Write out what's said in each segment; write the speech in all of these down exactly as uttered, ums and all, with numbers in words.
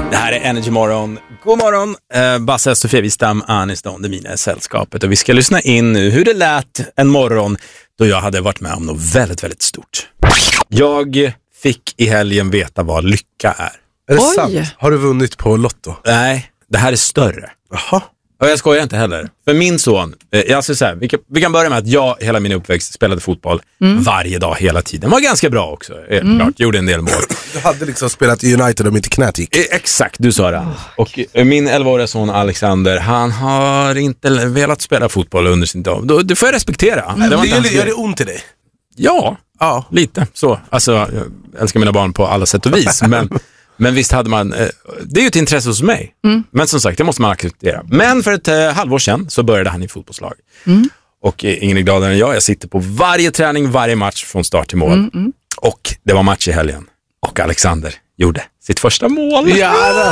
Det här är Energy Morgon. God morgon, eh, Basse Sofia Wistam, Aniston, det mina är sällskapet. Och vi ska lyssna in nu hur det lät en morgon då jag hade varit med om något väldigt, väldigt stort. Jag fick i helgen veta vad lycka är. Är det Oj. sant? Har du vunnit på Lotto? Nej, det här är större. Jaha. Och jag skojar inte heller. För min son, eh, jag ska säga, vi kan, vi kan börja med att jag hela min uppväxt spelade fotboll mm. varje dag, hela tiden. Var ganska bra också, helt mm. klart. Gjorde en del mål. Du hade liksom spelat i United om inte knät gick. Eh, exakt, du sa det. Och eh, min elvaåriga son Alexander, han har inte velat spela fotboll under sin dag. Då, det får jag respektera. Mm. Det var det inte gör det ont i dig? Ja, ja, lite så. Alltså, jag älskar mina barn på alla sätt och vis. men, men visst hade man... Eh, det är ju ett intresse hos mig. Mm. Men som sagt, det måste man acceptera. Men för ett eh, halvår sedan så började han i fotbollslag. Mm. Och eh, ingen är gladare än jag. Jag sitter på varje träning, varje match från start till mål. Mm, mm. Och det var match i helgen. Och Alexander gjorde sitt första mål. Ja,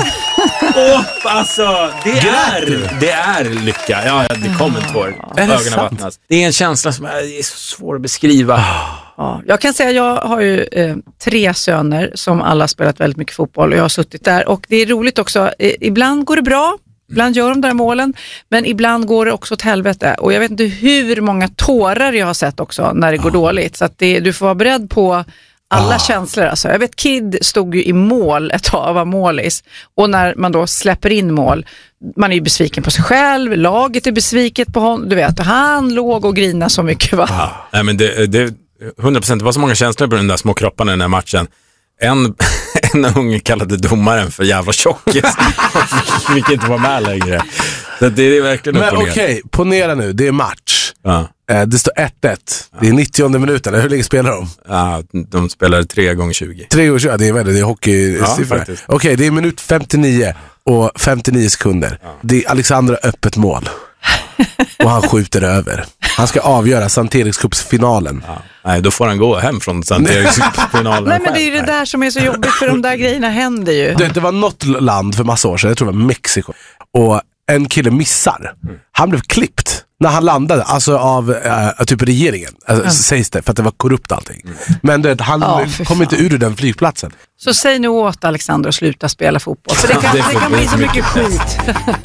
oh, alltså, det är, det är lycka. Ja, det kommer en tår. Ögonen vattnas. Det är en känsla som är, är så svår att beskriva. Ja, jag kan säga att jag har ju eh, tre söner som alla har spelat väldigt mycket fotboll och jag har suttit där. Och det är roligt också. Eh, ibland går det bra. Ibland gör de där målen, men ibland går det också åt helvete. Och jag vet inte hur många tårar jag har sett också när det går dåligt. Så att det, du får vara beredd på alla ah. känslor. Alltså. Jag vet, Kid stod ju i mål ett tag, var målis. Och när man då släpper in mål, man är ju besviken på sig själv, laget är besviket på honom. Du vet, han låg och grinade så mycket, va? Ah. Nej, men det, det hundra procent, det var så många känslor på den där små kropparna i den här matchen. En, en unge kallade domaren för jävla tjockis. Vilket inte var med längre. Så det är verkligen men okej, okay, ponera nu, det är match. Ja. Det står ett ett. Ja. Det är nittionde minuten. Hur länge spelar de? Ja, de spelar tre gånger tjugo. tre gånger tjugo, det är väldigt, det är hockey. Ja, okej, okay, det är minut femtionio och femtionio sekunder. Ja. Det är Alexander öppet mål. Och han skjuter över. Han ska avgöra Sankt Erikscupsfinalen. Ja. Nej, då får han gå hem från Sankt Erikscupsfinalen. Nej, men det är ju det där som är så jobbigt, för de där grejerna händer ju. Det, det var något land för massa år sedan, jag tror det var Mexiko. Och en kille missar. Han blev klippt när han landade, alltså av äh, typ regeringen, alltså, mm. sägs det, för att det var korrupt allting. Mm. Men det, han ja, kom inte ur den flygplatsen. Så säg nu åt Alexander att sluta spela fotboll, för det kan, det, det kan bli så mycket skit.